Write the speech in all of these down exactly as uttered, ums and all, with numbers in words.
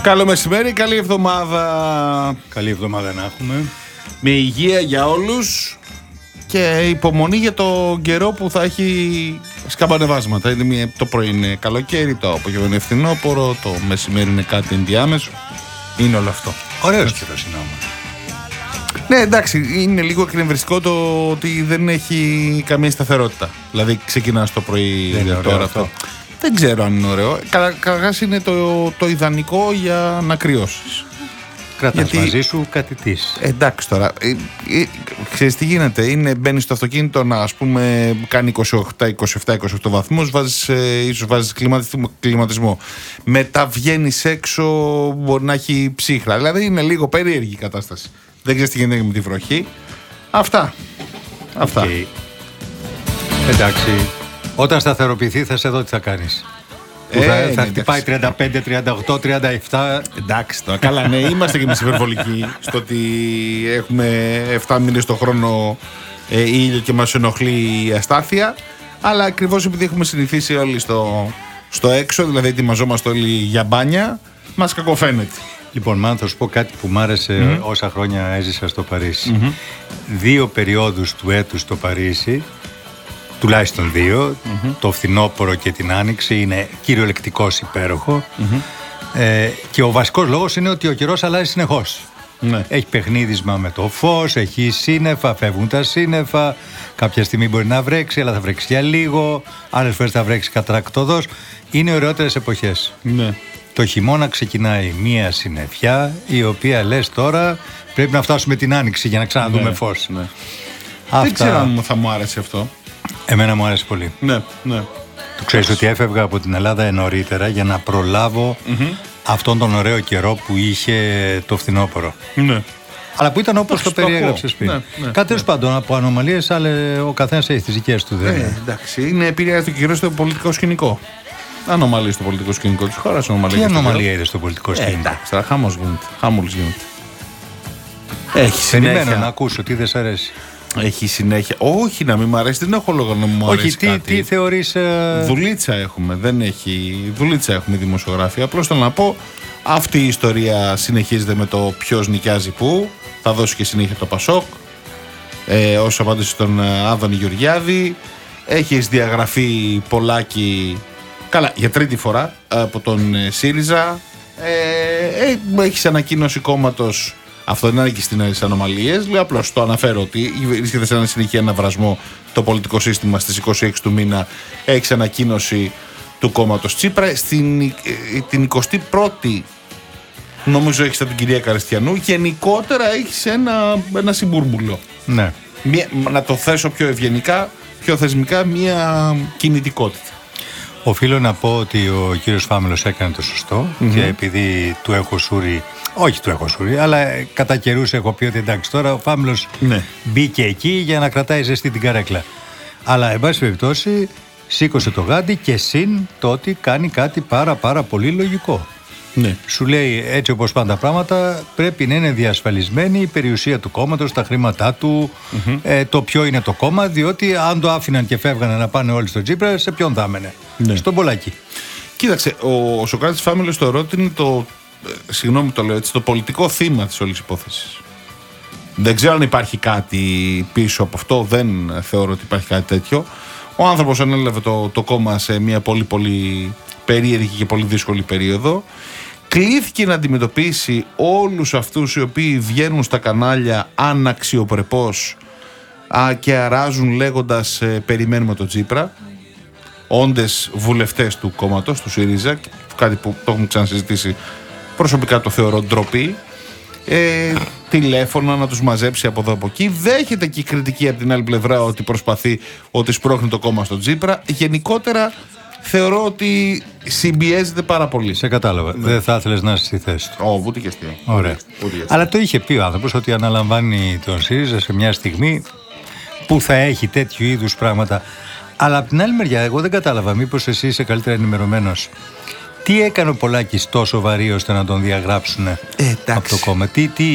Καλό μεσημέρι, καλή εβδομάδα. Καλή εβδομάδα να έχουμε. Με υγεία για όλους και υπομονή για το καιρό που θα έχει σκαμπανεβάσματα. Είναι μια, το πρωί είναι καλοκαίρι, το απόγευμα είναι φθινόπωρο, το μεσημέρι είναι κάτι ενδιάμεσο. Είναι όλο αυτό. Ωραίος καιρός είναι όμως. Ναι, εντάξει, είναι λίγο εκνευριστικό το ότι δεν έχει καμία σταθερότητα. Δηλαδή ξεκινάς το πρωί δεν τώρα αυτό. αυτό. Δεν ξέρω αν είναι ωραίο. Καταρχάς είναι το, το ιδανικό για να κρυώσεις. Κρατάς γιατί μαζί σου κάτι της. Εντάξει τώρα, ε, ε, ξέρεις τι γίνεται. Είναι, μπαίνεις στο αυτοκίνητο να ας πούμε κάνει είκοσι οκτώ, είκοσι επτά, είκοσι οκτώ βαθμούς, βάζεις, ε, ίσως βάζεις κλιματισμό, κλιματισμό. Μετά βγαίνεις έξω, μπορεί να έχει ψύχρα. Δηλαδή είναι λίγο περίεργη η κατάσταση. Δεν ξέρεις τι γίνεται με τη βροχή. Αυτά. Αυτά. Okay. Εντάξει. Όταν σταθεροποιηθεί θα σε δω τι θα κάνεις. Που θα, ε, θα ναι, χτυπάει τριάντα πέντε, τριάντα οκτώ, τριάντα επτά. Εντάξει τώρα. Καλά, ναι, είμαστε και εμείς υπερβολικοί στο ότι έχουμε επτά μήνες το χρόνο ε, ήλιο και μας ενοχλεί η αστάθεια. Αλλά ακριβώς επειδή έχουμε συνηθίσει όλοι στο, στο έξω, δηλαδή ετοιμαζόμαστε όλοι για μπάνια, μας κακοφαίνεται. Λοιπόν, μάλλον θα σου πω κάτι που μ' άρεσε mm-hmm. όσα χρόνια έζησα στο Παρίσι. Mm-hmm. Δύο περιόδους του έτους στο Παρίσι, τουλάχιστον δύο, mm-hmm. το φθινόπωρο και την άνοιξη, είναι κυριολεκτικός υπέροχο. Mm-hmm. Ε, και ο βασικός λόγος είναι ότι ο καιρός αλλάζει συνεχώς. Mm-hmm. Έχει παιχνίδισμα με το φως, έχει σύννεφα, φεύγουν τα σύννεφα. Κάποια στιγμή μπορεί να βρέξει, αλλά θα βρέξει για λίγο. Άλλες φορές θα βρέξει κατρακτοδός. Είναι ωραιότερες εποχές. Mm-hmm. Το χειμώνα ξεκινάει μία συννεφιά, η οποία λες τώρα πρέπει να φτάσουμε την άνοιξη για να ξαναδούμε ναι, φως. Ναι. Αυτά... Δεν ξέρω αν θα μου άρεσε αυτό. Εμένα μου άρεσε πολύ. Ναι, ναι. Το ξέρεις ότι έφευγα από την Ελλάδα νωρίτερα για να προλάβω mm-hmm. αυτόν τον ωραίο καιρό που είχε το φθινόπωρο. Ναι. Αλλά που ήταν όπως το περιέγραψες πριν. Ναι, ναι, Κάτι τέλος ναι. πάντων από ανομαλίες, αλλά ο καθένας έχει τις δικές του. Δεν ε, εντάξει, είναι επηρεάζει το καιρό στο πολιτικό σκηνικό. Ανομαλίες στο πολιτικό σκηνικό της χώρας. Τι ανομαλία είδες στο πολιτικό σκηνικό? Ε, εντάξει, τώρα χάμος γίνεται. Χάμουλος γίνεται. Έχει Περιμένω συνέχεια. να ακούσω τι δεν σ' αρέσει. Έχει συνέχεια. Όχι, να μην μου αρέσει, δεν έχω λόγο να μου αρέσει. Όχι, τι, κάτι. τι θεωρείς. Ε... Δουλίτσα έχουμε. Δεν έχει. Δουλίτσα έχουμε δημοσιογράφοι. Απλώς θέλω να πω, αυτή η ιστορία συνεχίζεται με το ποιος νοικιάζει πού. Θα δώσει και συνέχεια το Πασόκ. Ε, ως απάντηση στον Άδωνη Γεωργιάδη. Έχεις διαγραφεί Πολάκη. Καλά, για τρίτη φορά από τον ΣΥΡΙΖΑ. Ε, ε, έχεις ανακοίνωση κόμματος. Αυτό δεν είναι και στις ανομαλίες. Λέω απλώς το αναφέρω ότι βρίσκεται σε ένα συνεχή αναβρασμό το πολιτικό σύστημα στις είκοσι έξι του μήνα. Έχει ανακοίνωση του κόμματος Τσίπρα. Στην, την εικοστή πρώτη νομίζω έχει την κυρία Καριστιανού. Γενικότερα έχει ένα, ένα συμπούρμπουλο. Ναι. Μια, να το θέσω πιο ευγενικά, πιο θεσμικά, μια κινητικότητα. Οφείλω να πω ότι ο κύριος Φάμελος έκανε το σωστό mm-hmm. και επειδή του έχω σούρει, όχι του έχω σούρει, αλλά κατά καιρούς έχω πει ότι εντάξει τώρα ο Φάμελος ναι. μπήκε εκεί για να κρατάει ζεστή την καρέκλα. Αλλά εν πάση περιπτώσει σήκωσε το γάντι και συν το ότι κάνει κάτι πάρα πάρα πολύ λογικό. Ναι. Σου λέει έτσι όπως πάνε τα πράγματα πρέπει να είναι διασφαλισμένη η περιουσία του κόμματος, τα χρήματά του, mm-hmm. ε, το ποιο είναι το κόμμα, διότι αν το άφηναν και φεύγανε να πάνε όλοι στο Τσίπρα, σε ποιον θα έμενε? Ναι. Στον Πολάκη. Κοίταξε, ο, ο Σωκράτης Φάμελος θεωρώ ότι είναι το, ε, συγγνώμη το λέω έτσι, το πολιτικό θύμα της όλης υπόθεσης. Δεν ξέρω αν υπάρχει κάτι πίσω από αυτό, δεν θεωρώ ότι υπάρχει κάτι τέτοιο. Ο άνθρωπος ανέλαβε το, το κόμμα σε μια πολύ πολύ περίεργη και πολύ δύσκολη περίοδο. Κλήθηκε να αντιμετωπίσει όλους αυτούς οι οποίοι βγαίνουν στα κανάλια αναξιοπρεπώς α, και αράζουν λέγοντας ε, περιμένουμε τον Τσίπρα, όντες βουλευτές του κόμματος, του ΣΥΡΙΖΑ, κάτι που το έχουμε ξανασυζητήσει, προσωπικά το θεωρώ ντροπή. Ε, τηλέφωνα να τους μαζέψει από εδώ από εκεί. Δέχεται και η κριτική από την άλλη πλευρά ότι προσπαθεί, ότι σπρώχνει το κόμμα στον Τσίπρα. Γενικότερα θεωρώ ότι συμπιέζεται πάρα πολύ. Σε κατάλαβα. Ναι. Δεν θα ήθελες να είσαι στη θέση του. Ω, ούτε και αστείο. Ωραία. Αλλά το είχε πει ο άνθρωπος ότι αναλαμβάνει τον ΣΥΡΙΖΑ σε μια στιγμή που θα έχει τέτοιου είδους πράγματα. Αλλά από την άλλη μεριά, εγώ δεν κατάλαβα. Μήπως εσύ είσαι καλύτερα ενημερωμένος. Τι έκανε ο Πολάκης τόσο βαρύ ώστε να τον διαγράψουν ε, από το κόμμα? Τι. τι...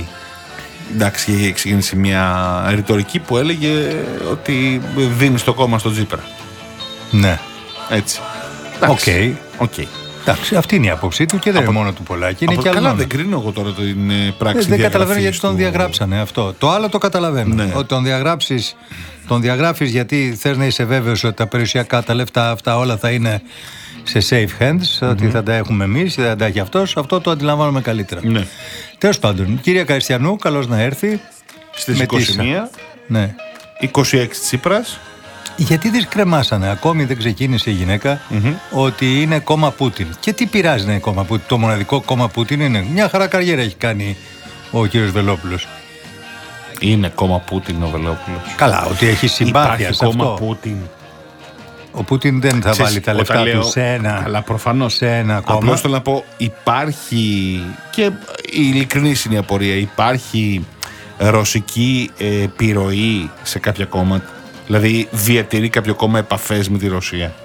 Εντάξει, είχε ξεκινήσει μια ρητορική που έλεγε ότι δίνει το κόμμα στον Τσίπρα. Ναι. Έτσι. Οκ. Okay. Okay. Εντάξει, αυτή είναι η άποψή του και δεν από... είναι μόνο του Πολάκη. Είναι από... και άλλο. Καλά, δεν κρίνω εγώ τώρα την πράξη. Ε, δεν καταλαβαίνω γιατί τον διαγράψανε αυτό. Το άλλο το καταλαβαίνω. Ναι. Ότι τον διαγράψεις, τον διαγράφεις γιατί θες να είσαι βέβαιος ότι τα περιουσιακά, τα λεφτά αυτά όλα θα είναι σε safe hands, mm-hmm. ότι θα τα έχουμε εμείς, θα τα έχει αυτός. Αυτό το αντιλαμβάνομαι καλύτερα. Ναι. Τέλος πάντων, κυρία Καριστιανού, καλώς να έρθει. Στις είκοσι μία, ναι. είκοσι έξι Τσίπρας. Γιατί δεν κρεμάσανε, ακόμη δεν ξεκίνησε η γυναίκα, mm-hmm. ότι είναι κόμμα Πούτιν. Και τι πειράζει να είναι κόμμα Πούτιν? Το μοναδικό κόμμα Πούτιν είναι. Μια χαρά καριέρα έχει κάνει ο κύριος Βελόπουλος. Είναι κόμμα Πούτιν ο Βελόπουλος. Καλά, ότι έχει συμπάθεια υπάρχει σε κόμμα αυτό. Πούτιν. Ο Πούτιν δεν θα Ξέρεις, βάλει τα λεφτά λέω, του σε ένα, αλλά προφανώς, σε ένα κόμμα. Απλώς θέλω να πω, υπάρχει, και η ειλικρινής είναι η απορία, υπάρχει ρωσική ε, επιρροή σε κάποια κόμματα? Δηλαδή διατηρεί κάποιο κόμμα επαφές με τη Ρωσία?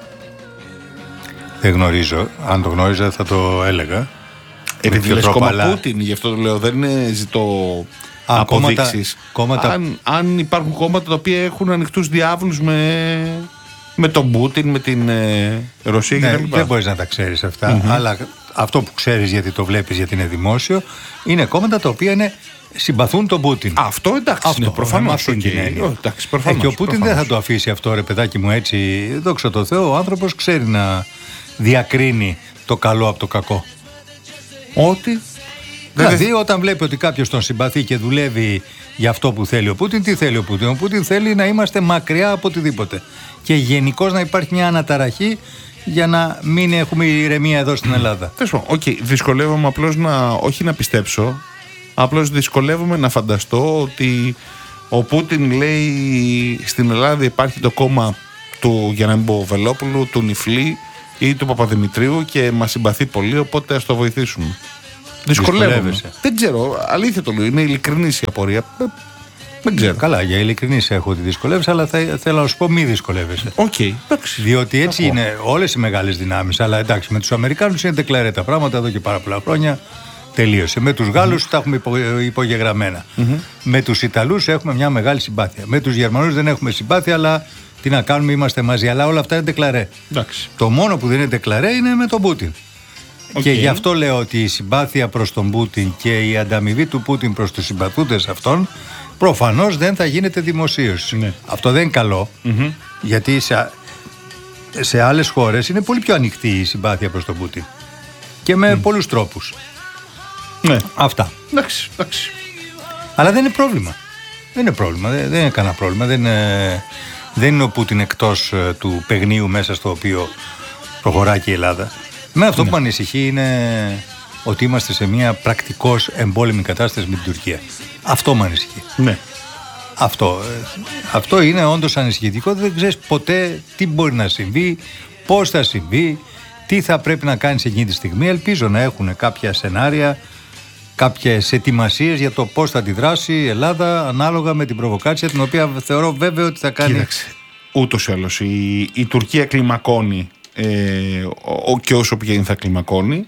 Δεν γνωρίζω. Αν το γνώριζα θα το έλεγα. Επειδή λες κόμμα αλλά... Πούτιν, γι' αυτό το λέω, δεν ζητώ Α, αποδείξεις. Κόμματα... Αν, αν υπάρχουν κόμματα τα οποία έχουν ανοιχτούς διάβλους με, με τον Πούτιν, με την ε, Ρωσία ναι, κτλ. Δεν μπορείς να τα ξέρεις αυτά, mm-hmm. αλλά αυτό που ξέρεις γιατί το βλέπεις, γιατί είναι δημόσιο, είναι κόμματα τα οποία είναι... συμπαθούν τον Πούτιν. Αυτό εντάξει, αυτό, είναι προφανώς. Okay. Oh, εντάξει, προφανώς, ε, και ο Πούτιν προφανώς. Δεν θα το αφήσει αυτό, ρε παιδάκι μου, έτσι. Δόξα τω Θεώ, ο άνθρωπος ξέρει να διακρίνει το καλό από το κακό. Ότι. Δηλαδή, δεν... όταν βλέπει ότι κάποιος τον συμπαθεί και δουλεύει για αυτό που θέλει ο Πούτιν, τι θέλει ο Πούτιν? Ο Πούτιν θέλει να είμαστε μακριά από οτιδήποτε. Και γενικώς να υπάρχει μια αναταραχή για να μην έχουμε ηρεμία εδώ στην Ελλάδα. Τέλος πάντων, οκ, δυσκολεύομαι απλώς να, όχι να πιστέψω. Απλώς δυσκολεύομαι να φανταστώ ότι ο Πούτιν λέει στην Ελλάδα υπάρχει το κόμμα του, για να μην πω Βελόπουλου, του Νιφλή ή του Παπαδημητρίου και μας συμπαθεί πολύ, οπότε ας το βοηθήσουμε. Δυσκολεύομαι. Δεν ξέρω, αλήθεια το λέω, είναι ειλικρινής η απορία. Δεν ξέρω. Καλά, για ειλικρινής έχω ότι δυσκολεύεσαι, αλλά θα, θέλω να σου πω μη δυσκολεύεσαι. Οκ, okay, διότι έτσι είναι όλες οι μεγάλες δυνάμεις, αλλά εντάξει, με τους Αμερικάνους είναι δεκλαρέ τα πράγματα εδώ και πάρα πολλά χρόνια. Τελείωσε. Με τους Γάλλους mm-hmm. τα έχουμε υπο, υπογεγραμμένα. Mm-hmm. Με τους Ιταλούς έχουμε μια μεγάλη συμπάθεια. Με τους Γερμανούς δεν έχουμε συμπάθεια, αλλά τι να κάνουμε, είμαστε μαζί. Αλλά όλα αυτά είναι δεκλαρέ. Εντάξει. Το μόνο που δεν είναι δεκλαρέ είναι με τον Πούτιν. Okay. Και γι' αυτό λέω ότι η συμπάθεια προς τον Πούτιν και η ανταμοιβή του Πούτιν προς τους συμπαθούντες αυτών προφανώς δεν θα γίνεται δημοσίως. Mm-hmm. Αυτό δεν είναι καλό, mm-hmm. γιατί σε, σε άλλες χώρες είναι πολύ πιο ανοιχτή η συμπάθεια προς τον Πούτιν. Και με mm. πολλούς τρόπους. Ναι. Αυτά. Εντάξει, εντάξει. Αλλά δεν είναι πρόβλημα. Δεν είναι πρόβλημα. Δεν, δεν είναι κανένα πρόβλημα. Δεν είναι, δεν είναι ο Πούτιν εκτός ε, του παιγνίου μέσα στο οποίο προχωράει και η Ελλάδα. Με αυτό ναι. που με ανησυχεί είναι ότι είμαστε σε μια πρακτικώς εμπόλεμη κατάσταση με την Τουρκία. Αυτό με ανησυχεί. Ναι. Αυτό, ε, αυτό είναι όντως ανησυχητικό. Δεν ξέρεις ποτέ τι μπορεί να συμβεί, πώς θα συμβεί, τι θα πρέπει να κάνεις εκείνη τη στιγμή. Ελπίζω να έχουν κάποια σενάρια, κάποιες ετοιμασίες για το πώς θα αντιδράσει η Ελλάδα ανάλογα με την προβοκάτσια, την οποία θεωρώ βέβαιο ότι θα κάνει. Κοίταξε, ούτως ή άλλως η, η Τουρκία κλιμακώνει ε, ο, και όσο πηγαίνει θα κλιμακώνει.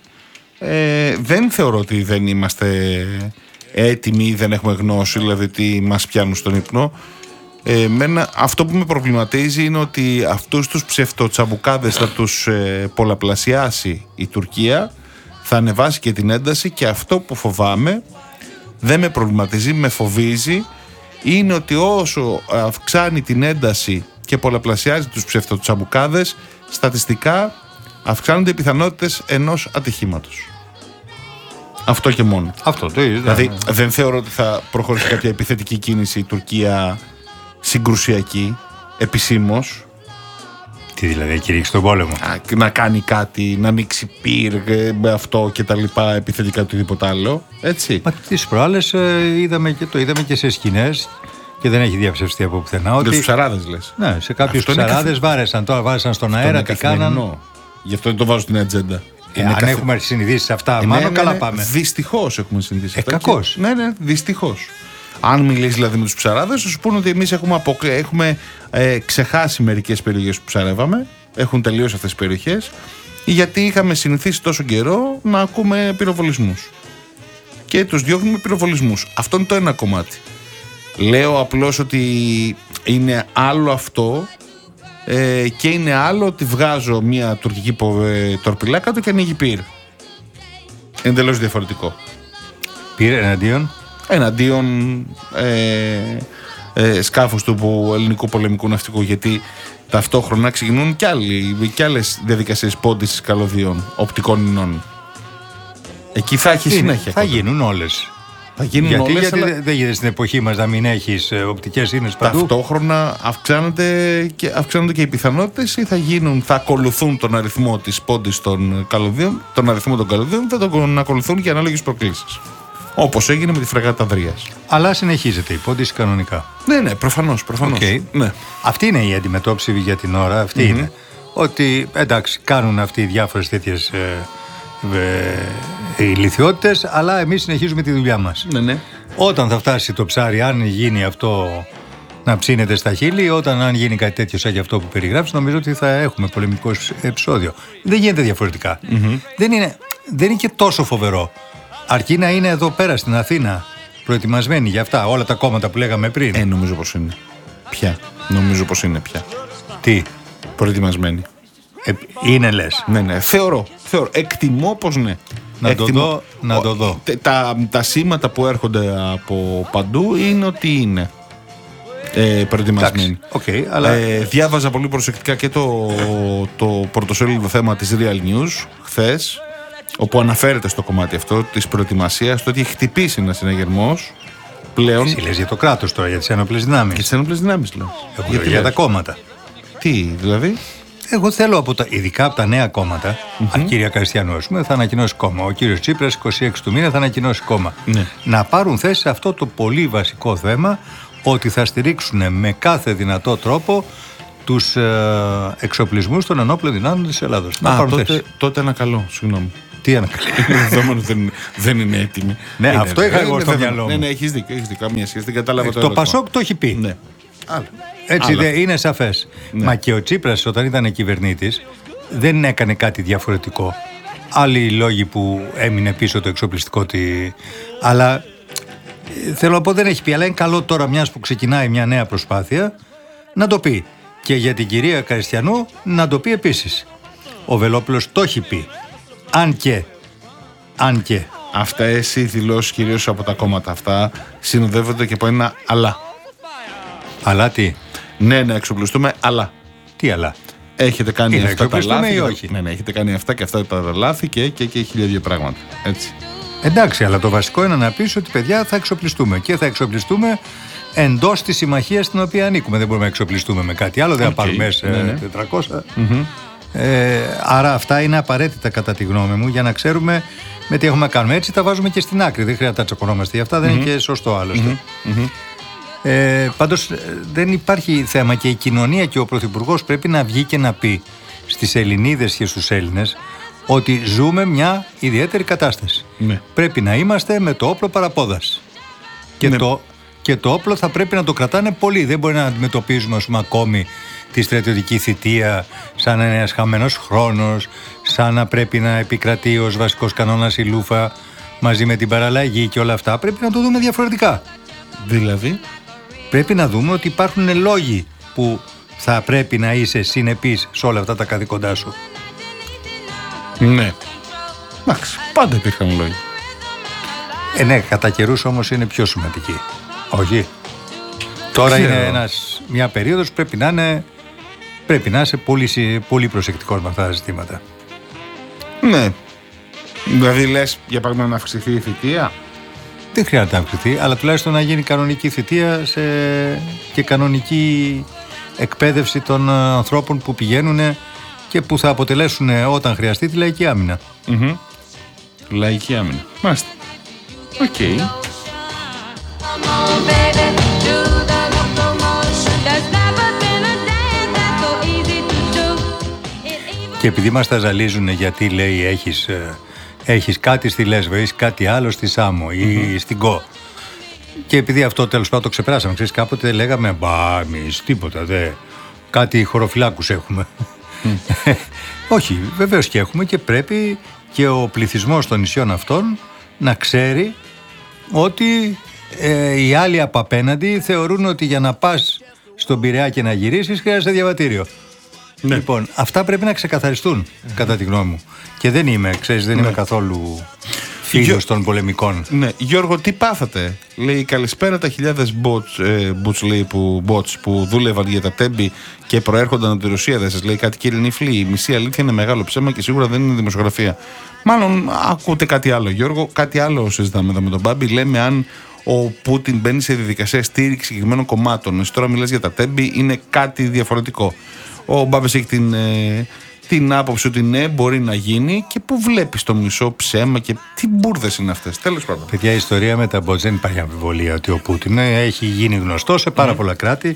Ε, δεν θεωρώ ότι δεν είμαστε έτοιμοι ή δεν έχουμε γνώση, δηλαδή τι μας πιάνουν στον ύπνο. Ε, μένα, αυτό που με προβληματίζει είναι ότι αυτούς τους ψευτοτσαμπουκάδες θα τους ε, πολλαπλασιάσει η Τουρκία, θα ανεβάσει και την ένταση, και αυτό που φοβάμαι, δεν με προβληματίζει, με φοβίζει, είναι ότι όσο αυξάνει την ένταση και πολλαπλασιάζει τους ψευτοτσαμπουκάδες, στατιστικά αυξάνονται οι πιθανότητες ενός ατυχήματος. Αυτό και μόνο. Αυτό το είδα. Δηλαδή ναι. δεν θεωρώ ότι θα προχωρήσει κάποια επιθετική κίνηση η Τουρκία συγκρουσιακή, επισήμως. Τι δηλαδή, κηρύξει τον πόλεμο. Να, να κάνει κάτι, να ανοίξει πυρ με αυτό και τα λοιπά, επιθετικά οτιδήποτε άλλο. Έτσι. Μα τις προάλλες ε, είδαμε και το είδαμε και σε σκηνές και δεν έχει διαψευστεί από πουθενά. Ότι... Για τους ψαράδες λες. Ναι, σε κάποιους ψαράδες καθ... βάρεσαν, τώρα βάρεσαν στον αυτό αέρα, τι κάναν. Γι' αυτό δεν το βάζω στην ατζέντα. Ε, αν καθ... έχουμε συνειδήσει σε αυτά, ε, μάλλον ναι, ναι, καλά ναι, πάμε. Δυστυχώς έχουμε συνειδήσει ε, αυτά. Κακώς. Και... Ναι, ναι, δυστυχώς. Αν μιλήσει δηλαδή με τους ψαράδες, θα σου πούνε ότι εμείς έχουμε, απο... έχουμε ε, ξεχάσει μερικές περιοχές που ψαρεύαμε. Έχουν τελειώσει αυτές τις περιοχές, γιατί είχαμε συνηθίσει τόσο καιρό να ακούμε πυροβολισμούς. Και τους διώχνουμε πυροβολισμούς. Αυτό είναι το ένα κομμάτι. Λέω απλώς ότι είναι άλλο αυτό ε, και είναι άλλο ότι βγάζω μια τουρκική ε, τορπιλά κάτω και ανοίγει πυρ. Εντελώς διαφορετικό. Πυρ εναντίον. Εναντίον ε, ε, σκάφους του ελληνικού πολεμικού ναυτικού, γιατί ταυτόχρονα ξεκινούν κι, άλλοι, κι άλλες διαδικασίες πόντισης καλωδίων, οπτικών ινών. Εκεί θα έχει συνέχεια. Θα γίνουν όλες. Θα γίνουν γιατί όλες, γιατί αλλά... δεν γίνεται στην εποχή μας να μην έχεις οπτικές ίνες παντού. Ταυτόχρονα αυξάνονται και, αυξάνονται και οι πιθανότητες, ή θα γίνουν, θα ακολουθούν τον αριθμό της πόντης των καλωδίων, τον αριθμό των καλωδίων, θα τον ακολουθούν και ανάλογες προκλήσεις. Όπως έγινε με τη φρεγάτα Ανδρείας. Αλλά συνεχίζεται η πόντιση κανονικά. Ναι, ναι, προφανώς. προφανώς. Okay. Ναι. Αυτή είναι η αντιμετώπιση για την ώρα. Αυτή mm-hmm. είναι. Ότι εντάξει, κάνουν αυτοί διάφορες τέτοιες ε, ε, ηλιθιότητες, αλλά εμείς συνεχίζουμε τη δουλειά μας. Ναι, ναι. Όταν θα φτάσει το ψάρι, αν γίνει αυτό να ψήνεται στα χείλη, όταν αν γίνει κάτι τέτοιο σαν και αυτό που περιγράψεις, νομίζω ότι θα έχουμε πολεμικό επεισόδιο. Δεν γίνεται διαφορετικά. Mm-hmm. Δεν είναι, δεν είναι και τόσο φοβερό. Αρκεί να είναι εδώ πέρα στην Αθήνα προετοιμασμένοι για αυτά, όλα τα κόμματα που λέγαμε πριν. Ε, νομίζω πως είναι. Ποια. Νομίζω πως είναι πια. Τι. Προετοιμασμένοι. Ε, είναι λες. Ναι, ναι. Θεωρώ. θεωρώ. Εκτιμώ πως ναι. Να Εκτιμώ. το δω. Να το δω. Τα, τα, τα σήματα που έρχονται από παντού είναι ότι είναι ε, προετοιμασμένοι. Okay, αλλά... ε, διάβαζα πολύ προσεκτικά και το, το πρωτοσέλιδο θέμα της Real News χθες, όπου αναφέρεται στο κομμάτι αυτό της προετοιμασίας, το ότι έχει χτυπήσει ένας συναγερμός πλέον. Εσύ λες για το κράτος τώρα, για τις ενόπλες δυνάμεις. Και τις ενόπλες δυνάμεις λέω. Εγώ γιατί για τα κόμματα. Τι, δηλαδή. Εγώ θέλω από τα, ειδικά από τα νέα κόμματα, mm-hmm. αν κυρία Καριστιανού, ας πούμε, θα ανακοινώσει κόμμα. Ο κύριος Τσίπρας είκοσι έξι του μήνα θα ανακοινώσει κόμμα. Ναι. Να πάρουν θέση σε αυτό το πολύ βασικό θέμα, ότι θα στηρίξουν με κάθε δυνατό τρόπο τους ε, εξοπλισμούς των ενόπλων δυνάμεων της Ελλάδος. Α, να πάρουν τότε, θέση. Τότε ένα καλό, συγγνώμη. Τι ανακαλεί. Δεδομένου δεν, δεν είναι έτοιμη. Ναι, είναι, αυτό είχα εγώ στο μυαλό μου. Ναι, ναι, έχεις δίκιο, έχεις δίκιο. Καμία σχέση, δεν κατάλαβα το Το Πασόκ το έχει πει. Ναι. Άλλο. Έτσι δε, είναι σαφές. Ναι. Μα και ο Τσίπρας όταν ήταν κυβερνήτης δεν έκανε κάτι διαφορετικό. Άλλοι λόγοι που έμεινε πίσω το εξοπλιστικό τη... Αλλά θέλω να πω δεν έχει πει. Αλλά είναι καλό τώρα, μιας που ξεκινάει μια νέα προσπάθεια, να το πει. Και για την κυρία Καριστιανού να το πει επίσης. Ο Βελόπουλος το έχει πει. Αν και, αν και. Αυτές οι δηλώσεις κυρίως από τα κόμματα αυτά συνοδεύονται και από ένα αλλά. Αλλά τι. Ναι, να εξοπλιστούμε, αλλά. Τι αλλά. Έχετε κάνει είναι αυτά τα λάθη. Ή όχι. Ναι, ναι, έχετε κάνει αυτά και αυτά τα λάθη και, και, και χίλια δύο πράγματα. Έτσι. Εντάξει, αλλά το βασικό είναι να πεις ότι παιδιά θα εξοπλιστούμε και θα εξοπλιστούμε εντός της συμμαχίας στην οποία ανήκουμε. Δεν μπορούμε να εξοπλιστούμε με κάτι άλλο, δεν θα okay. πάρουμε ναι, ναι. τετρακόσια. Mm-hmm. Ε, άρα αυτά είναι απαραίτητα κατά τη γνώμη μου για να ξέρουμε με τι έχουμε να κάνουμε. Έτσι τα βάζουμε και στην άκρη. Δεν χρειάζεται να τσακωνόμαστε για αυτά, δεν mm-hmm. είναι και σωστό άλλωστε. Mm-hmm. Ε, πάντως δεν υπάρχει θέμα και η κοινωνία και ο Πρωθυπουργός πρέπει να βγει και να πει στις Ελληνίδες και στους Έλληνες ότι ζούμε μια ιδιαίτερη κατάσταση. Ναι. Πρέπει να είμαστε με το όπλο παραπόδας. Και, ναι. το, και το όπλο θα πρέπει να το κρατάνε πολύ. Δεν μπορεί να αντιμετωπίζουμε ας πούμε, ακόμη τη στρατιωτική θητεία σαν ένας χαμένος χρόνος, σαν να πρέπει να επικρατεί ως βασικός κανόνας η λούφα μαζί με την παραλλαγή και όλα αυτά. Πρέπει να το δούμε διαφορετικά. Δηλαδή, πρέπει να δούμε ότι υπάρχουν λόγοι που θα πρέπει να είσαι συνεπής σε όλα αυτά τα καθήκοντά σου. Ναι. Εντάξει, πάντα υπήρχαν λόγοι. Ε, ναι, κατά καιρούς όμως είναι πιο σημαντική. Όχι. Τώρα Ξέρω. είναι ένας, μια περίοδος που πρέπει να είναι, πρέπει να είσαι πολύ, πολύ προσεκτικός με αυτά τα ζητήματα. Ναι. Δηλαδή λες για παράδειγμα να αυξηθεί η θητεία. Δεν χρειάζεται να αυξηθεί, αλλά τουλάχιστον να γίνει κανονική θητεία σε... και κανονική εκπαίδευση των ανθρώπων που πηγαίνουν και που θα αποτελέσουν όταν χρειαστεί τη λαϊκή άμυνα. Mm-hmm. Λαϊκή άμυνα. Μάλιστα. Οκ. Okay. Και επειδή μας τα ζαλίζουν γιατί λέει έχεις, έχεις κάτι στη Λέσβο, έχεις κάτι άλλο στη Σάμο ή mm-hmm. στην Κο. Και επειδή αυτό τέλος πάντων το ξεπεράσαμε, ξέρεις, κάποτε λέγαμε μπα εμείς τίποτα, δε. Κάτι χωροφυλάκους έχουμε. Mm. Όχι, βεβαίως και έχουμε και πρέπει και ο πληθυσμός των νησιών αυτών να ξέρει ότι ε, οι άλλοι από απέναντι θεωρούν ότι για να πας στον Πειραιά και να γυρίσεις χρειάζεται διαβατήριο. Ναι. Λοιπόν, αυτά πρέπει να ξεκαθαριστούν, mm-hmm. κατά τη γνώμη μου. Και δεν είμαι, ξέρεις, δεν ναι. είμαι καθόλου φίλος Γιώ... των πολεμικών. Ναι, Γιώργο, τι πάθατε? Λέει, καλησπέρα τα χιλιάδες bots, ε, bots, λέει, που, bots που δούλευαν για τα τέμπη και προέρχονταν από τη Ρωσία. Δεν σας λέει κάτι, κύριε Νίφλη? Η μισή αλήθεια είναι μεγάλο ψέμα και σίγουρα δεν είναι δημοσιογραφία. Μάλλον ακούτε κάτι άλλο, Γιώργο. Κάτι άλλο συζητάμε εδώ με τον Μπάμπη. Λέμε αν ο Πούτιν μπαίνει σε διαδικασία στήριξη συγκεκριμένων κομμάτων. Εσύ τώρα μιλάς για τα τέμπη, είναι κάτι διαφορετικό. Ο Μπάμπης έχει την, ε, την άποψη ότι ναι, μπορεί να γίνει, και που βλέπεις το μισό ψέμα και τι μπουρδες είναι αυτές. Τέλος πάντων. Παιδιά, η ιστορία με τα bots δεν υπάρχει αμφιβολία ότι ο Πούτιν έχει γίνει γνωστό σε πάρα mm. πολλά κράτη.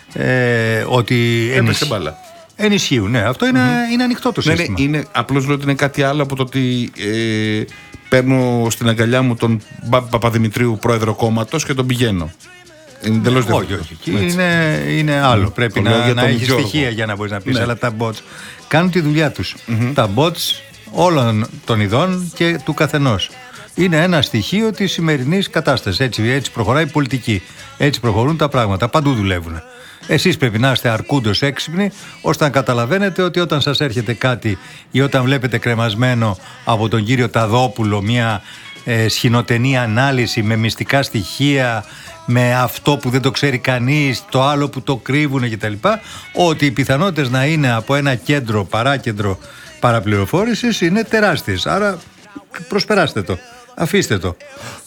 Ε, ότι έπεσε μπάλα. Ενισχύουν, ναι. Αυτό είναι, mm-hmm. είναι ανοιχτό το σύστημα. Ναι, είναι, απλώς λέω ότι είναι κάτι άλλο από το ότι ε, παίρνω στην αγκαλιά μου τον Μπάμπη Παπαδημητρίου, πρόεδρο κόμματος, και τον πηγαίνω. Είναι τελώς διαφορετικό. Όχι, όχι. Είναι, είναι άλλο. Mm. Πρέπει να, να έχει στοιχεία για να μπορείς να πεις. Ναι. Αλλά τα bots κάνουν τη δουλειά τους. Mm-hmm. Τα bots όλων των ειδών και του καθενός. Είναι ένα στοιχείο της σημερινής κατάστασης. Έτσι, έτσι προχωράει η πολιτική. Έτσι προχωρούν τα πράγματα. Παντού δουλεύουν. Εσείς πρέπει να είστε αρκούντος έξυπνοι, ώστε να καταλαβαίνετε ότι όταν σας έρχεται κάτι ή όταν βλέπετε κρεμασμένο από τον κύριο Ταδόπουλο μια ε, σχηνοτενή ανάλυση με μυστικά στοιχεία, με αυτό που δεν το ξέρει κανείς, το άλλο που το κρύβουν κτλ., ότι οι πιθανότητες να είναι από ένα κέντρο, παράκεντρο παραπληροφόρησης είναι τεράστιες. Άρα προσπεράστε το, αφήστε το.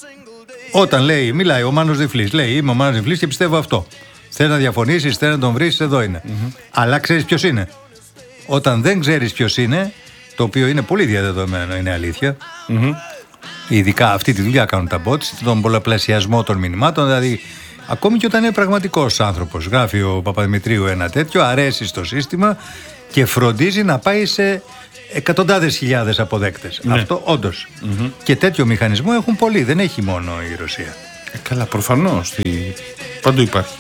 Όταν λέει, μιλάει ο Μάνος Διφλής, λέει είμαι ο Μάνος Διφλής και πιστεύω αυτό. Θέλεις να διαφωνήσεις, θέλεις να τον βρεις, εδώ είναι. Mm-hmm. Αλλά ξέρεις ποιος είναι. Όταν δεν ξέρεις ποιος είναι, το οποίο είναι πολύ διαδεδομένο, είναι αλήθεια. Mm-hmm. Ειδικά αυτή τη δουλειά κάνουν τα bots, τον πολλαπλασιασμό των μηνυμάτων. Δηλαδή, ακόμη και όταν είναι πραγματικός άνθρωπος, γράφει ο Παπαδημητρίου ένα τέτοιο, αρέσει στο σύστημα και φροντίζει να πάει σε εκατοντάδες χιλιάδες αποδέκτες. Ναι. Αυτό όντως. Mm-hmm. Και τέτοιο μηχανισμό έχουν πολλοί, δεν έχει μόνο η Ρωσία. Ε, καλά, προφανώς. Τι... Παντού υπάρχει.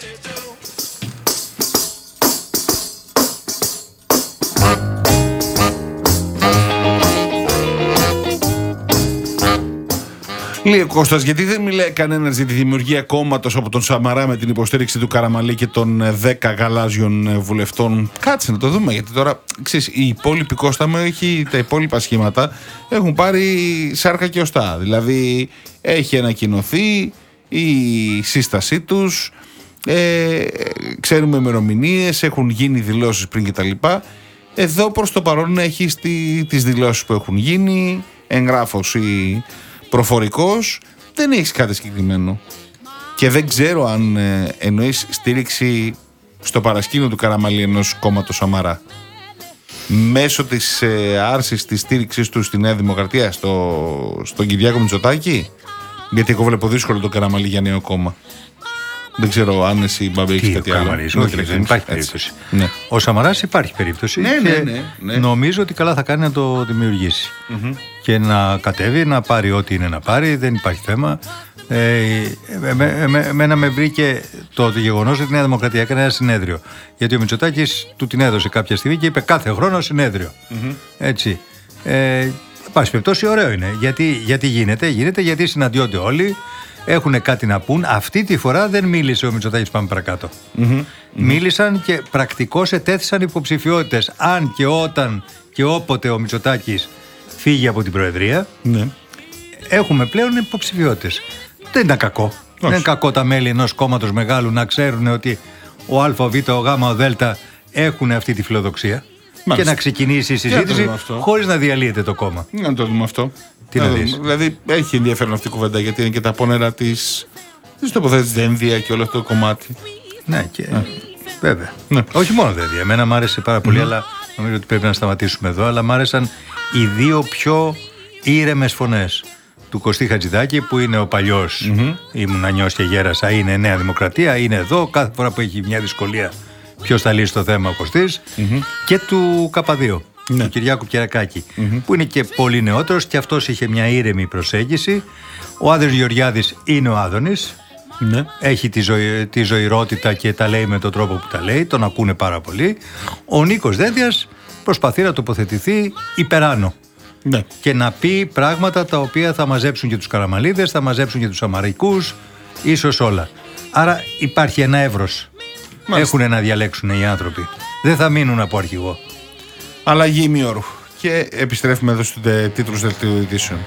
Λέει ο Κώστας, γιατί δεν μιλάει κανένας για τη δημιουργία κόμματος από τον Σαμαρά με την υποστήριξη του Καραμανλή και των δέκα γαλάζιων βουλευτών? Κάτσε να το δούμε, γιατί τώρα ξέρεις, η υπόλοιπη, Κώστα μου, έχει, τα υπόλοιπα σχήματα έχουν πάρει σάρκα και οστά. Δηλαδή έχει ανακοινωθεί η σύστασή τους, ε, ξέρουμε ημερομηνίες, έχουν γίνει δηλώσεις πριν κτλ. Εδώ προς το παρόν έχει τις δηλώσεις που έχουν γίνει, εγγράφος ή προφορικός, δεν έχεις κάτι συγκεκριμένο. Και δεν ξέρω αν ε, εννοείς στήριξη στο παρασκήνιο του Καραμανλή ενός κόμματος Σαμαρά μέσω της ε, άρσης της στήριξης του στη Νέα Δημοκρατία, στο, στον Κυριάκο Μητσοτάκη, γιατί εγώ βλέπω δύσκολο το Καραμανλή για νέο κόμμα. Δεν ξέρω αν εσύ, Μπάμπη, έχεις κάτι άλλο. Όχι, όχι, δεν υπάρχει περίπτωση. Ναι. Ο Σαμαράς υπάρχει περίπτωση, ναι, και ναι, ναι, ναι. νομίζω ότι καλά θα κάνει να το δημιουργήσει. Mm-hmm. Και να κατέβει, να πάρει ό,τι είναι να πάρει, δεν υπάρχει θέμα. Ε, εμένα με βρήκε το γεγονός ότι η Νέα Δημοκρατία έκανε ένα συνέδριο. Γιατί ο Μητσοτάκης του την έδωσε κάποια στιγμή και είπε κάθε χρόνο συνέδριο. Mm-hmm. Έτσι. Ε, πάση περιπτώσει, ωραίο είναι. Γιατί, γιατί γίνεται, γίνεται γιατί συναντιόνται όλοι. Έχουν κάτι να πούν. Αυτή τη φορά δεν μίλησε ο Μητσοτάκης, πάμε παρακάτω. Mm-hmm. Μίλησαν και πρακτικώς ετέθησαν υποψηφιότητες. Αν και όταν και όποτε ο Μητσοτάκης φύγει από την Προεδρία, mm-hmm. έχουμε πλέον υποψηφιότητες. Δεν ήταν κακό. Όχι. Δεν είναι κακό τα μέλη ενός κόμματος μεγάλου να ξέρουν ότι ο Α, ο Β, ο Γ, ο Δ έχουν αυτή τη φιλοδοξία. Μάλιστα. Και να ξεκινήσει η συζήτηση χωρίς να διαλύεται το κόμμα. Να το δούμε αυτό. Τι να δεις. Δηλαδή έχει ενδιαφέρον αυτή η κουβέντα, γιατί είναι και τα πόνερα της, της τοποθέτησης δένδια και όλο αυτό το κομμάτι. Ναι, και ε. βέβαια. Ναι. Όχι μόνο δένδια. Εμένα μου άρεσε πάρα πολύ, mm. αλλά νομίζω ότι πρέπει να σταματήσουμε εδώ. Αλλά μου άρεσαν οι δύο πιο ήρεμες φωνές του Κωστή Χατζηδάκη, που είναι ο παλιός mm-hmm. ήμουν να νιώσει και γέρασα, είναι Νέα Δημοκρατία, είναι εδώ. Κάθε φορά που έχει μια δυσκολία, ποιος θα λύσει το θέμα, ο Κωστής, mm-hmm. και του Καπαδίου. Ναι. Του Κυριάκου Κερακάκη, mm-hmm. που είναι και πολύ νεότερος και αυτός είχε μια ήρεμη προσέγγιση. Ο Άδωνης Γεωργιάδης είναι ο Άδωνης, ναι. έχει τη, ζωή, τη ζωηρότητα και τα λέει με τον τρόπο που τα λέει, τον ακούνε πάρα πολύ. Ο Νίκος Δένδιας προσπαθεί να τοποθετηθεί υπεράνω, ναι. και να πει πράγματα τα οποία θα μαζέψουν και τους Καραμανλίδες, θα μαζέψουν και τους Σαμαρικούς, ίσως όλα. Άρα υπάρχει ένα εύρος Έχουν να διαλέξουν οι άνθρωποι. Δεν θα μείνουν από αρχηγό. Αλλαγή ημιώρου. Και επιστρέφουμε εδώ στους τίτλους δελτίου ειδήσεων.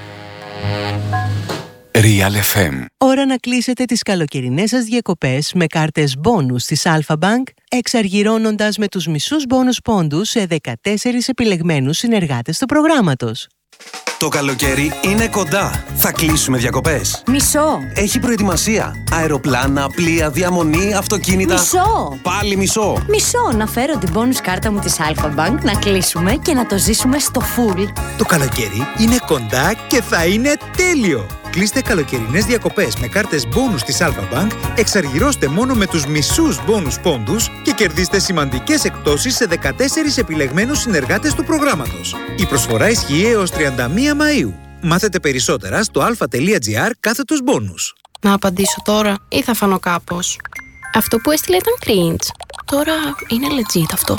Real εφ εμ. Ώρα να κλείσετε τις καλοκαιρινές σας διακοπές με κάρτες μπόνους της Alpha Bank, εξαργυρώνοντας με τους μισούς μπόνους πόντους σε δεκατέσσερις επιλεγμένους συνεργάτες του προγράμματος. Το καλοκαίρι είναι κοντά. Θα κλείσουμε διακοπές. Μισό. Έχει προετοιμασία. Αεροπλάνα, πλοία, διαμονή, αυτοκίνητα. Μισό. Πάλι μισό. Μισό. Να φέρω την bonus κάρτα μου της Alpha Bank, να κλείσουμε και να το ζήσουμε στο full. Το καλοκαίρι είναι κοντά και θα είναι τέλειο. Κλείστε καλοκαιρινές διακοπές με κάρτες μπόνους της Alpha Bank, εξαργυρώστε μόνο με τους μισούς μπόνους πόντους και κερδίστε σημαντικές εκπτώσεις σε δεκατέσσερις επιλεγμένους συνεργάτες του προγράμματος. Η προσφορά ισχύει έως τριάντα μία Μαΐου. Μάθετε περισσότερα στο alpha.gr κάθετος μπόνους. Να απαντήσω τώρα ή θα φανώ κάπως? Αυτό που έστειλε ήταν cringe. Τώρα είναι legit αυτό.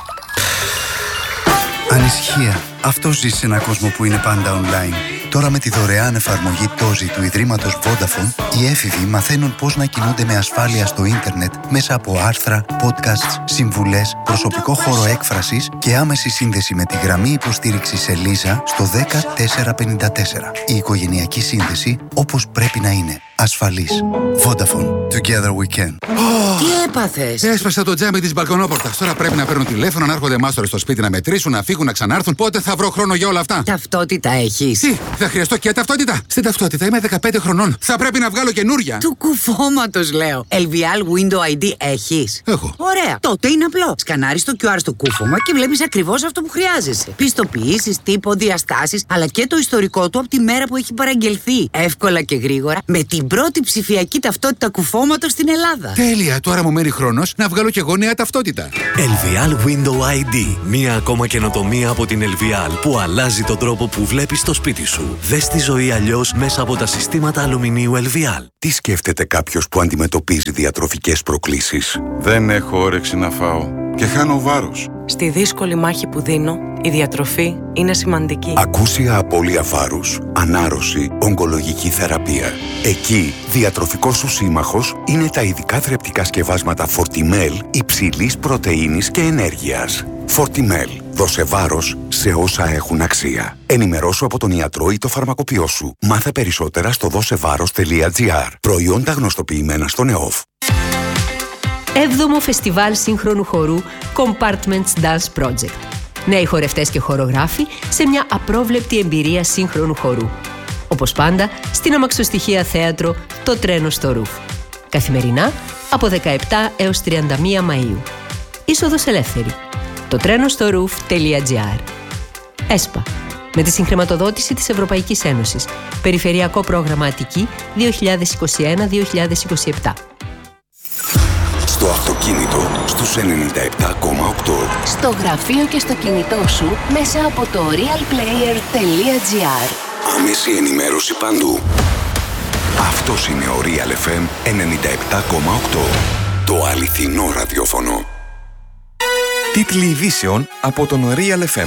Ανησυχία. Αυτό ζει σε έναν κόσμο που είναι πάντα online. Τώρα με τη δωρεάν εφαρμογή Τόζι του Ιδρύματος Vodafone, οι έφηβοι μαθαίνουν πώς να κινούνται με ασφάλεια στο ίντερνετ μέσα από άρθρα, podcasts, συμβουλές, προσωπικό χώρο έκφρασης και άμεση σύνδεση με τη γραμμή υποστήριξης Ελίζα στο δέκα τέσσερα πενήντα τέσσερα. Η οικογενειακή σύνδεση όπως πρέπει να είναι. Ασφαλής. Vodafone. Together we can. Τι έπαθες? Έσπασα το τζάμι της μπαλκονόπορτας. Τώρα πρέπει να παίρνουν τηλέφωνο, να έρχονται μάστορες στο σπίτι να μετρήσουν, να φύγουν, να ξανάρθουν. Πότε θα βρω χρόνο για όλα αυτά? Ταυτότητα έχεις? Τι, θα χρειαστώ και ταυτότητα? Στην ταυτότητα είμαι δεκαπέντε χρονών. Θα πρέπει να βγάλω καινούρια. Του κουφώματος λέω. ελ βι ελ Window άι ντι έχεις? Έχω. Ωραία. Τότε είναι απλό. Σκανάρεις το κιου αρ στο κούφωμα και βλέπεις ακριβώς αυτό που χρειάζεσαι. Πιστοποιήσεις, τύπο, διαστάσεις, αλλά και το ιστορικό του από τη μέρα που έχει παραγγελθεί. Εύκολα και γρήγορα με την πρώτη ψηφιακή ταυτότητα κουφώματος στην Ελλάδα. Τέλεια. Τώρα μου μένει χρόνος να βγάλω κι εγώ νέα ταυτότητα. ελ βι ελ Window άι ντι. Μία ακόμα καινοτομία από την ελ βι ελ που αλλάζει τον τρόπο που βλέπεις το σπίτι σου. Δες τη ζωή αλλιώς μέσα από τα συστήματα αλουμινίου ελ βι ελ. Τι σκέφτεται κάποιος που αντιμετωπίζει διατροφικές προκλήσεις? Δεν έχω όρεξη να φάω και χάνω βάρος. Στη δύσκολη μάχη που δίνω, η διατροφή είναι σημαντική. Ακούσια απώλεια βάρους, ανάρρωση, ογκολογική θεραπεία. Εκεί, διατροφικός σου σύμμαχος είναι τα ειδικά θρεπτικά σκευάσματα Fortimel υψηλής πρωτεΐνης και ενέργειας. Fortimel. Δώσε βάρος σε όσα έχουν αξία. Ενημερώσου από τον ιατρό ή το φαρμακοποιό σου. Μάθε περισσότερα στο δώσεβάρος τελεία τζι άρ. Προϊόντα γνωστοποιημένα στον ΕΟΦ. Έβδομο Φεστιβάλ Σύγχρονου Χορού Compartments Dance Project. Νέοι χορευτές και χορογράφοι σε μια απρόβλεπτη εμπειρία σύγχρονου χορού. Όπως πάντα, στην αμαξοστοιχεία θέατρο Το Τρένο στο Ρουφ. Καθημερινά από δεκαεπτά έως τριάντα μία Μαΐου. Είσοδος ελεύθερη. το τρένο στο ρουφ τελεία τζι άρ. ΕΣΠΑ. Με τη συγχρηματοδότηση της Ευρωπαϊκής Ένωσης. Περιφερειακό πρόγραμμα Αττική δύο χιλιάδες είκοσι ένα με δύο χιλιάδες είκοσι επτά. Στο αυτοκίνητο στους ενενήντα επτά κόμμα οκτώ. Στο γραφείο και στο κινητό σου μέσα από το real player τελεία τζι άρ. Άμεση ενημέρωση παντού. Αυτός είναι ο Real εφ εμ ενενήντα επτά κόμμα οκτώ. Το αληθινό ραδιόφωνο. Τίτλοι ειδήσεων από τον Real εφ εμ.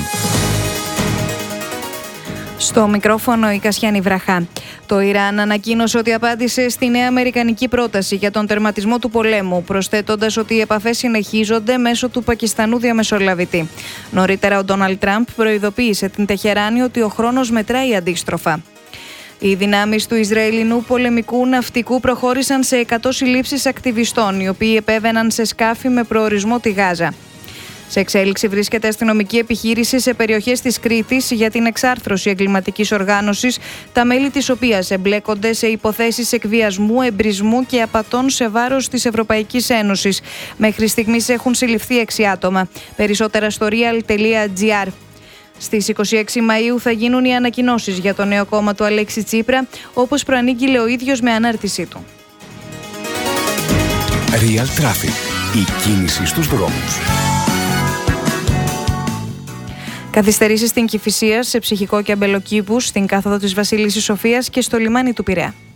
Στο μικρόφωνο η Κασιάνη Βραχά. Το Ιράν ανακοίνωσε ότι απάντησε στη νέα αμερικανική πρόταση για τον τερματισμό του πολέμου, προσθέτοντας ότι οι επαφές συνεχίζονται μέσω του Πακιστανού διαμεσολαβητή. Νωρίτερα, ο Ντόναλντ Τραμπ προειδοποίησε την Τεχεράνη ότι ο χρόνος μετράει αντίστροφα. Οι δυνάμεις του Ισραηλινού πολεμικού ναυτικού προχώρησαν σε εκατό συλλήψεις ακτιβιστών, οι οποίοι επέβαιναν σε σκάφη με προορισμό τη Γάζα. Σε εξέλιξη βρίσκεται αστυνομική επιχείρηση σε περιοχές της Κρήτης για την εξάρθρωση εγκληματικής οργάνωσης, τα μέλη της οποίας εμπλέκονται σε υποθέσεις εκβιασμού, εμπρισμού και απατών σε βάρος της Ευρωπαϊκής Ένωσης. Μέχρι στιγμής έχουν συλληφθεί έξι άτομα. Περισσότερα στο real τελεία τζι άρ. Στις είκοσι έξι Μαΐου θα γίνουν οι ανακοινώσεις για το νέο κόμμα του Αλέξη Τσίπρα, όπως προανήγγειλε ο ίδιος με ανάρτησή του. Real Traffic. Η κίνηση στους δρόμους. Καθυστερήσεις στην Κηφισία, σε Ψυχικό και Αμπελοκήπους, στην κάθοδο της Βασίλισσης Σοφίας και στο λιμάνι του Πειραιά.